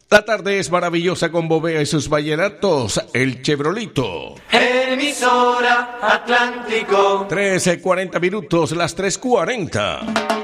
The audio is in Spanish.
La tarde es maravillosa con Bovea y sus vallenatos, el Chevrolito. Emisora Atlántico. 13:40 minutos, las 3:40.